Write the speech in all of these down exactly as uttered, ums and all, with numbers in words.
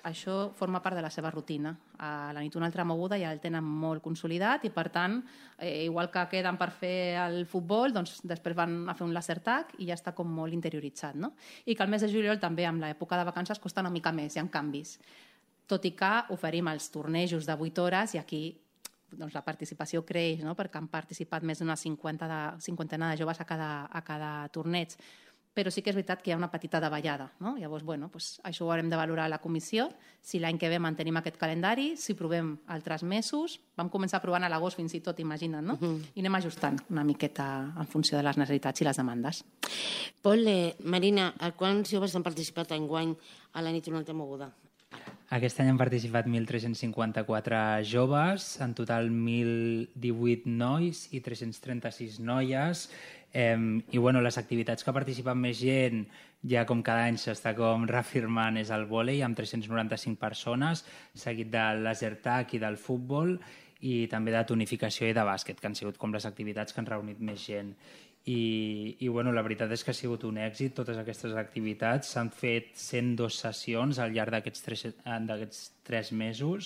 això forma part de la seva rutina. A la nit una altra moguda ja el tenen molt consolidat i, per tant, eh, igual que queden per fer el futbol, doncs després van a fer un laser tag i ja està com molt interioritzat, no? I que el mes de juliol també, amb l'època de vacances, costa una mica més, hi ha canvis. Tot i que oferim els tornejos de vuit hores i aquí doncs, la participació creix, no? Perquè han participat més d'una cinquantena de joves a cada, a cada torneig. Però sí que és veritat que hi ha una petita davallada, no? Llavors, bueno, doncs això ho haurem de valorar a la comissió, si l'any que ve mantenim aquest calendari, si provem altres mesos. Vam començar provant a l'agost fins i tot, imagina't, no? Uh-huh. I anem ajustant una miqueta en funció de les necessitats i les demandes. Pol, eh, Marina, quants joves han participat enguany a la nit una altra moguda? Aquest any han participat mil tres-cents cinquanta-quatre joves, en total mil divuit nois i tres-cents trenta-sis noies. Eh, I bueno, les activitats que ha participat més gent, ja com cada any s'està com reafirmant, és el vòlei, amb tres-cents noranta-cinc persones, seguit del laser tag i del futbol, i també de tonificació i de bàsquet, que han sigut com les activitats que han reunit més gent. I, i bueno, la veritat és que ha sigut un èxit totes aquestes activitats. S'han fet cent dues sessions al llarg d'aquests tres, d'aquests tres mesos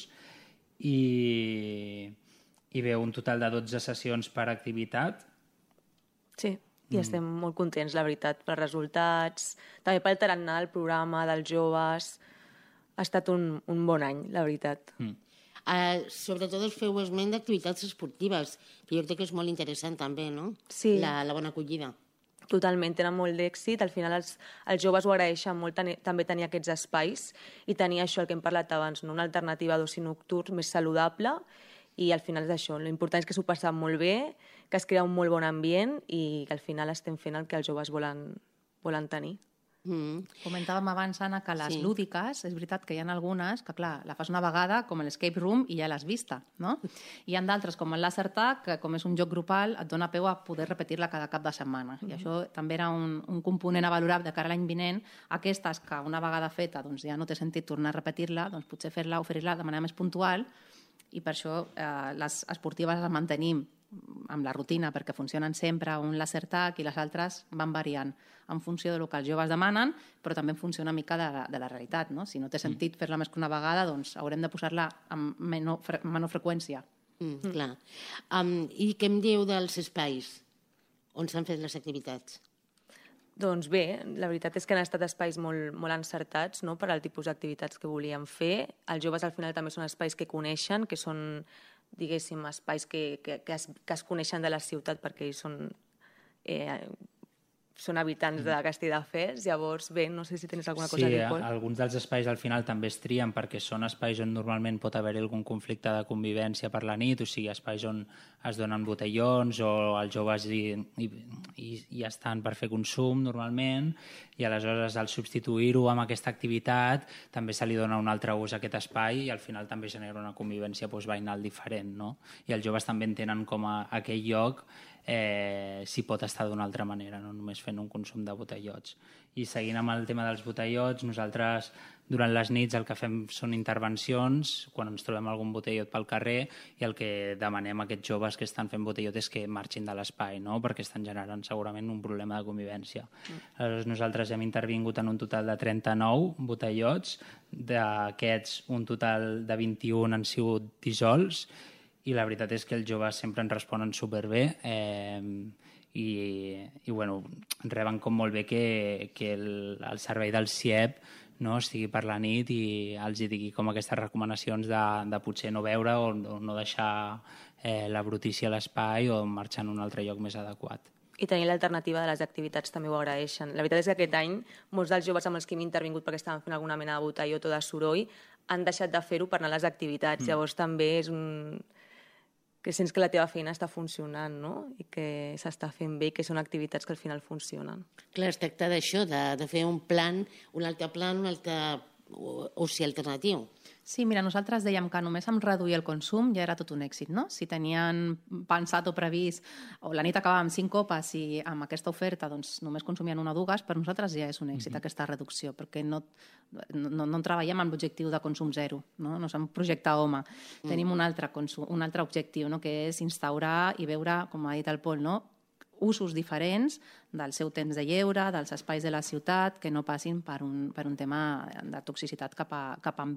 i, i bé, un total de dotze sessions per activitat. Sí, i mm. estem molt contents, la veritat, pels resultats, també pel tarannà del programa, dels joves. Ha estat un, un bon any, la veritat. Mm. Uh, sobretot us feu esment d'activitats esportives, que jo crec que és molt interessant també, no? Sí. La, la bona acollida. Totalment, tenen molt d'èxit. Al final els, els joves ho agraeixen molt tenir, també tenir aquests espais i tenir això, el que hem parlat abans, no? Una alternativa d'oci nocturn més saludable, i al final és això. L'important és que s'ho passen molt bé, que es crea un molt bon ambient i que al final estem fent el que els joves volen, volen tenir. Mm. Comentàvem abans, Anna, que les sí. lúdiques, és veritat que hi ha algunes que, clar, la fas una vegada, com l'escape room, i ja l'has vista, no? Hi ha d'altres, com el laser tag, que com és un joc grupal, et dona peu a poder repetir-la cada cap de setmana. Mm. I això també era un, un component a valorar de cara a l'any vinent. Aquestes que una vegada feta doncs, ja no té sentit tornar a repetir-la, doncs potser fer-la, oferir-la de manera més puntual, i per això eh, les esportives les mantenim amb la rutina, perquè funcionen sempre, un laser tag, i les altres van variant en funció del que els joves demanen, però també en funció una mica de la, de la realitat, no? Si no té sentit fer-la més que una vegada, doncs haurem de posar-la amb menor, fre menor freqüència. Mm, mm. Clar. Um, I què em diu dels espais on s'han fet les activitats? Doncs bé, la veritat és que han estat espais molt, molt encertats, no?, per al tipus d'activitats que volíem fer. Els joves al final també són espais que coneixen, que són, diguéssim, espais que, que, que, es, que es coneixen de la ciutat perquè ells són, eh, són habitants de Castelldefels. Llavors, bé, no sé si tens alguna cosa sí, a dir, Pol. Sí, alguns dels espais al final també es trien perquè són espais on normalment pot haver algun conflicte de convivència per la nit, o sigui, espais on es donen botellons o els joves hi, hi, hi, hi estan per fer consum normalment, i aleshores al substituir-ho amb aquesta activitat també se li dona un altre ús a aquest espai i al final també genera una convivència doncs, veïnal diferent, no? I els joves també entenen com a aquell lloc eh, s'hi pot estar d'una altra manera, no només fent un consum de botellots. I seguint amb el tema dels botellots, nosaltres durant les nits el que fem són intervencions quan ens trobem algun botellot pel carrer, i el que demanem a aquests joves que estan fent botellot és que marxin de l'espai, no? Perquè estan generant segurament un problema de convivència. Mm. Aleshores nosaltres hem intervingut en un total de trenta-nou botellots, d'aquests un total de vint-i-un han sigut dissolts, i la veritat és que els joves sempre ens responen superbé, eh, i, i bueno, reben com molt bé que, que el, el servei del C I E P no, estigui per la nit i els hi digui com aquestes recomanacions de, de potser no beure o, o no deixar eh, la brutícia a l'espai o marxar en un altre lloc més adequat. I tenir l'alternativa de les activitats també ho agraeixen. La veritat és que aquest any molts dels joves amb els que hem intervingut perquè estaven fent alguna mena de botellot o de soroll han deixat de fer-ho per anar a les activitats. Mm. Llavors també és un... que sents que la teva feina està funcionant, no? I que s'està fent bé, que són activitats que al final funcionen. Clar, es tracta d'això, de, de fer un plan, un altre plan, un altre oci alternatiu. Sí, mira, nosaltres dèiem que només amb reduir el consum ja era tot un èxit, no? Si tenien pensat o previst, o la nit acabava amb cinc copes i amb aquesta oferta doncs, només consumien una o dues, per nosaltres ja és un èxit mm-hmm. aquesta reducció, perquè no, no, no treballem amb l'objectiu de consum zero, no? No som projecte home. Mm. Tenim un altre, consum, un altre objectiu, no? Que és instaurar i veure, com ha dit el Pol, no? Usos diferents del seu temps de lleure, dels espais de la ciutat, que no passin per un, per un tema de toxicitat cap a, cap a